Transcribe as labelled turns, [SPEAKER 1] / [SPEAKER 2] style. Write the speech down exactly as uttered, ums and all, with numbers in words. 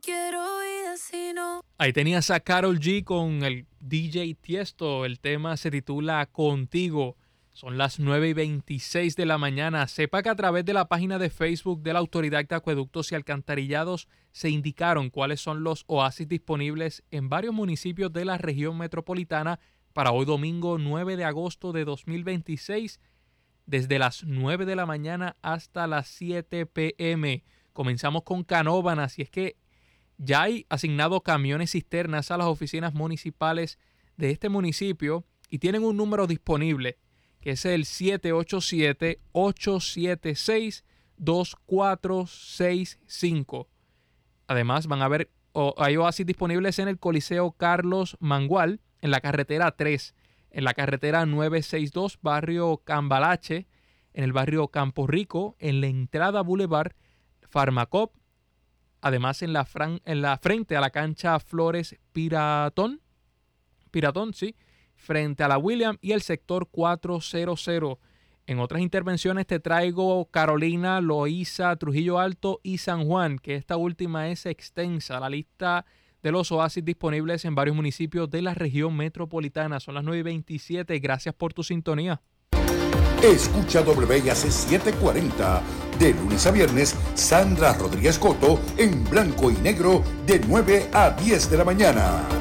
[SPEAKER 1] quiero vida si no.
[SPEAKER 2] Ahí tenías a Karol G con el D J Tiesto. El tema se titula Contigo. Son las nueve y veintiséis de la mañana. Sepa que a través de la página de Facebook de la Autoridad de Acueductos y Alcantarillados se indicaron cuáles son los oasis disponibles en varios municipios de la región metropolitana para hoy domingo nueve de agosto de dos mil veintiséis, desde las nueve de la mañana hasta las siete pe eme. Comenzamos con Canóvanas, y es que ya hay asignado camiones cisternas a las oficinas municipales de este municipio y tienen un número disponible, que es el siete ocho siete, ocho siete seis, dos cuatro seis cinco. Además, van a haber o, hay oasis disponibles en el Coliseo Carlos Mangual, en la carretera tres, en la carretera novecientos sesenta y dos, barrio Cambalache, en el barrio Campo Rico, en la entrada Boulevard Farmacop, además en la, fran, en la frente a la cancha Flores Piratón, Piratón, sí, frente a la William y el sector cuatrocientos. En otras intervenciones te traigo Carolina, Loíza, Trujillo Alto y San Juan, que esta última es extensa. La lista de los oasis disponibles en varios municipios de la región metropolitana. Son las nueve y veintisiete. Gracias por tu sintonía.
[SPEAKER 3] Escucha W I A C setecientos cuarenta de lunes a viernes. Sandra Rodríguez Coto en blanco y negro de nueve a diez de la mañana.